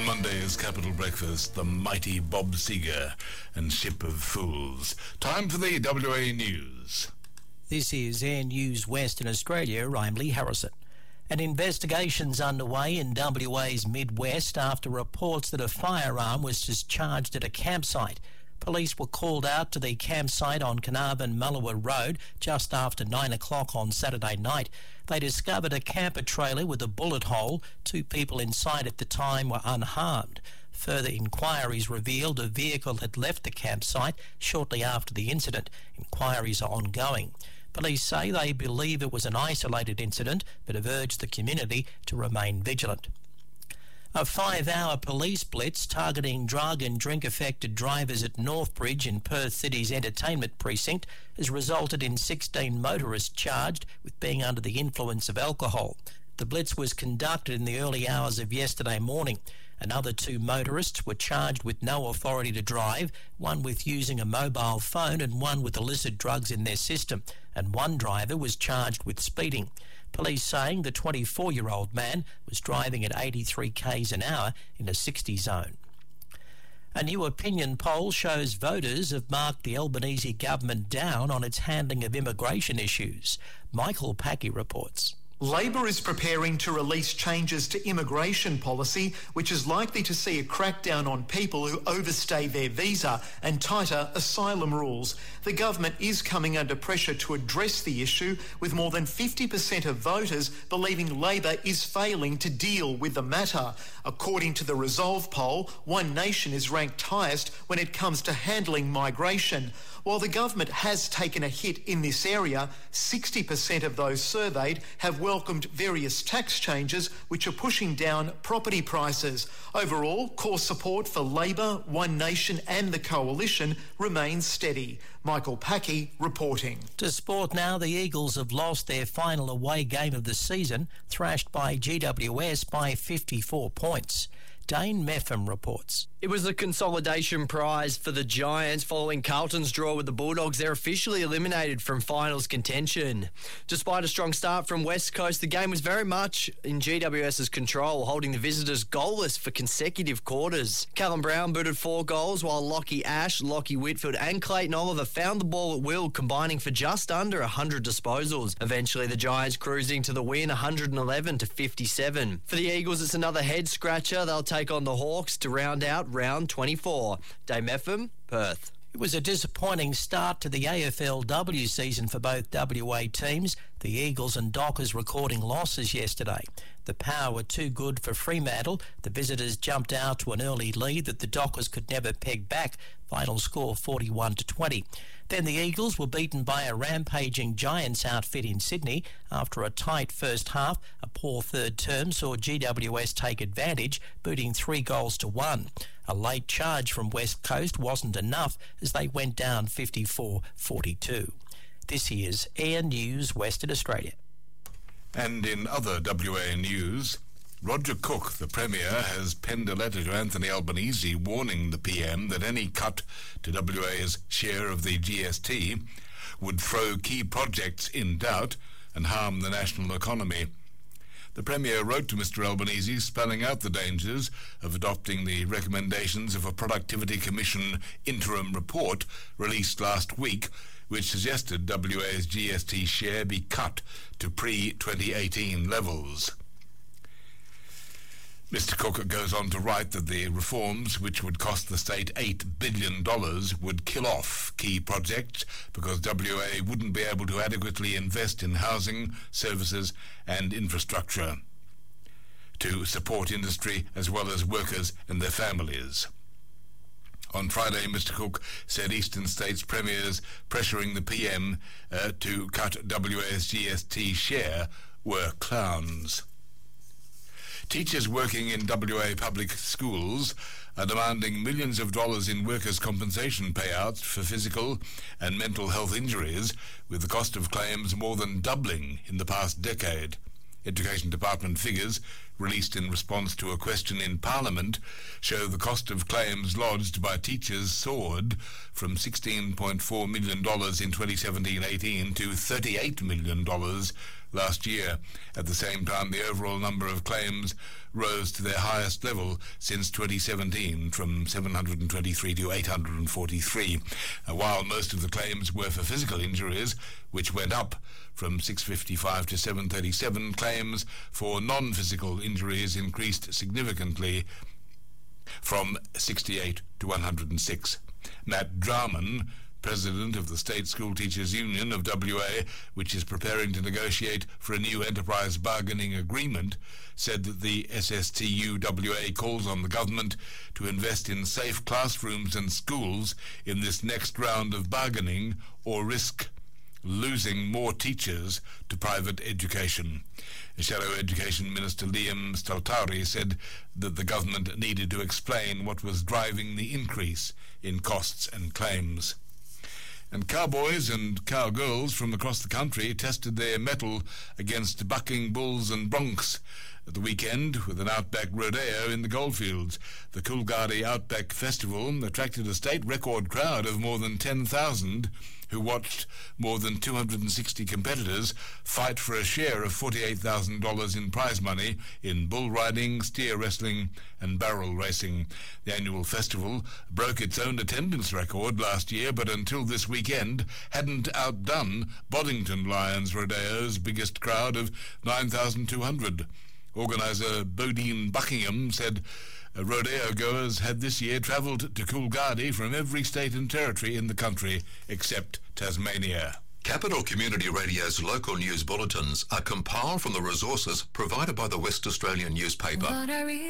Monday's Capital Breakfast, the mighty Bob Seger and Ship of Fools. Time for the WA News. This is Air News Western Australia. I'm Lee Harrison. An investigation's underway in WA's Midwest after reports that a firearm was discharged at a campsite. Police were called out to the campsite on Carnarvon-Mullewa Road just after 9 o'clock on Saturday night. They discovered a camper trailer with a bullet hole. 2 people inside at the time were unharmed. Further inquiries revealed a vehicle had left the campsite shortly after the incident. Inquiries are ongoing. Police say they believe it was an isolated incident, but have urged the community to remain vigilant. A 5-hour police blitz targeting drug and drink-affected drivers at Northbridge in Perth City's entertainment precinct has resulted in 16 motorists charged with being under the influence of alcohol. The blitz was conducted in the early hours of yesterday morning. Another 2 motorists were charged with no authority to drive, one with using a mobile phone and one with illicit drugs in their system, and one driver was charged with speeding. Police saying the 24-year-old man was driving at 83 k's an hour in a 60 zone. A new opinion poll shows voters have marked the Albanese government down on its handling of immigration issues. Michael Packy reports. Labor is preparing to release changes to immigration policy, which is likely to see a crackdown on people who overstay their visa and tighter asylum rules. The government is coming under pressure to address the issue, with more than 50% of voters believing Labor is failing to deal with the matter. According to the Resolve poll, One Nation is ranked highest when it comes to handling migration. While the government has taken a hit in this area, 60% of those surveyed have welcomed various tax changes which are pushing down property prices. Overall, core support for Labor, One Nation and the Coalition remains steady. Michael Packy reporting. To sport now, the Eagles have lost their final away game of the season, thrashed by GWS by 54 points. Dane Meffam reports. It was a consolidation prize for the Giants following Carlton's draw with the Bulldogs. They're officially eliminated from finals contention. Despite a strong start from West Coast, the game was very much in GWS's control, holding the visitors goalless for consecutive quarters. Callum Brown booted 4 goals, while Lockie Ash, Lockie Whitfield and Clayton Oliver found the ball at will, combining for just under 100 disposals. Eventually, the Giants cruising to the win, 111-57. For the Eagles, it's another head-scratcher. They'll take on the Hawks to round out round 24. Dame FM, Perth. It was a disappointing start to the AFLW season for both WA teams. The Eagles and Dockers recording losses yesterday. The Power were too good for Fremantle. The visitors jumped out to an early lead that the Dockers could never peg back. Final score 41-20. Then the Eagles were beaten by a rampaging Giants outfit in Sydney. After a tight first half, a poor third term saw GWS take advantage, booting 3-1. A late charge from West Coast wasn't enough as they went down 54-42. This is Air News Western Australia. And in other WA news, Roger Cook, the Premier, has penned a letter to Anthony Albanese warning the PM that any cut to WA's share of the GST would throw key projects in doubt and harm the national economy. The Premier wrote to Mr Albanese spelling out the dangers of adopting the recommendations of a Productivity Commission interim report released last week, which suggested WA's GST share be cut to pre-2018 levels. Mr Cook goes on to write that the reforms, which would cost the state $8 billion, would kill off key projects because WA wouldn't be able to adequately invest in housing, services and infrastructure to support industry as well as workers and their families. On Friday, Mr Cook said Eastern States premiers pressuring the PM to cut WA's GST share were clowns. Teachers working in WA public schools are demanding millions of dollars in workers' compensation payouts for physical and mental health injuries, with the cost of claims more than doubling in the past decade. Education Department figures, released in response to a question in Parliament, show the cost of claims lodged by teachers soared from $16.4 million in 2017-18 to $38 million last year. At the same time, the overall number of claims rose to their highest level since 2017, from 723 to 843. While most of the claims were for physical injuries, which went up from 655 to 737, claims for non-physical injuries increased significantly from 68 to 106. Matt Draman, president of the State School Teachers Union of WA, which is preparing to negotiate for a new enterprise bargaining agreement, said that the SSTU WA calls on the government to invest in safe classrooms and schools in this next round of bargaining, or risk losing more teachers to private education. Shadow Education Minister Liam Staltari said that the government needed to explain what was driving the increase in costs and claims. And cowboys and cowgirls from across the country tested their mettle against bucking bulls and broncs at the weekend with an outback rodeo in the goldfields. The Coolgardie Outback Festival attracted a state record crowd of more than 10,000 who watched more than 260 competitors fight for a share of $48,000 in prize money in bull riding, steer wrestling and barrel racing. The annual festival broke its own attendance record last year, but until this weekend hadn't outdone Boddington Lions Rodeo's biggest crowd of 9,200. Organiser Bodine Buckingham said rodeo goers had this year travelled to Coolgardie from every state and territory in the country except Tasmania. Capital Community Radio's local news bulletins are compiled from the resources provided by the West Australian newspaper.